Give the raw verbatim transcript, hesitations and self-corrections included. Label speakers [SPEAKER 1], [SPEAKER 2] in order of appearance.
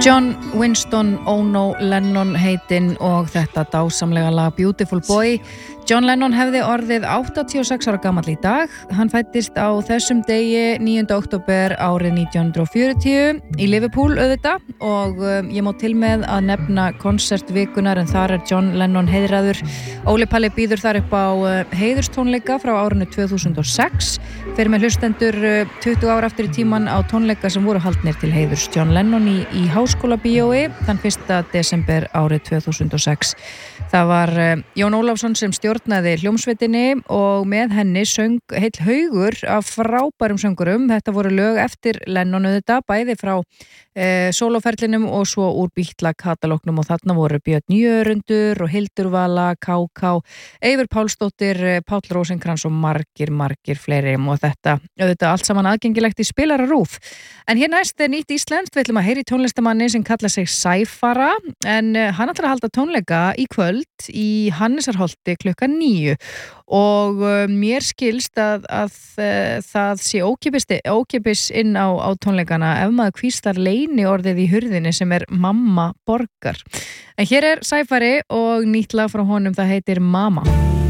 [SPEAKER 1] John Winston Ono Lennon heitinn og þetta dásamlega lag Beautiful Boy. John Lennon hefði orðið áttatíu og sex ára gamall í dag. Hann fæddist á þessum degi níunda október árið nítján hundruð og fjörutíu í Liverpool auðvitað og um, ég má til með að nefna konsertvikunar en þar er John Lennon heiðraður. Óli Palli býður þar upp á uh, heiðurstónleika frá árinu tvö þúsund og sex. Fyrir með hlustendur uh, tuttugu ára aftur í tíman á tónleika sem voru haldnir til heiðurs John Lennon í, í Háskólabíói þann fyrsta desember árið tvö þúsund og sex. Það var uh, Jón Ólafsson sem stjórnaði hljómsveitinni og með henni söng heill haugur af frábærum söngurum. Þetta voru lög eftir Lennon auðvitað, bæði frá eh, sólóferlinum og svo úr Beatla-katalóknum og þarna voru Björn Jörundur og Hildur Vala, Ká Ká, Eivur Pálsdóttir, Páll Rósinkrans og margir, margir fleiri og þetta auðvitað allt saman aðgengilegt í spilararúf. En hér næst er nýtt íslenskt, við ætlum að heyra í tónlistamanni sem kallar sig Sæfara en hann ætlar að halda tónleika í kvöld í Hannesarholti klukkan níu og uh, mér skilst að, að uh, það sé ókeypis, ókeypis inn á, á tónleikana ef maður hvíslar leyni orðið í hurðinni sem er Mamma borgar. En hér er Sæfari og nýtt lag frá honum, það heitir Mama.